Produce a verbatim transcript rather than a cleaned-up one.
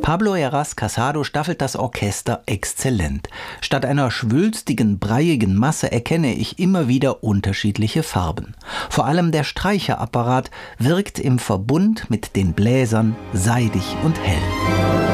Pablo Heras Casado staffelt das Orchester exzellent. Statt einer schwülstigen, breiigen Masse erkenne ich immer wieder unterschiedliche Farben. Vor allem der Streicherapparat wirkt im Verbund mit den Bläsern seidig und hell.